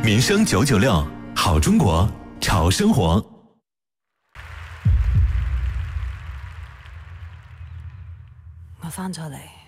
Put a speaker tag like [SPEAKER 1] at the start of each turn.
[SPEAKER 1] 民生996，好中国，潮生活。
[SPEAKER 2] 我返咗嚟。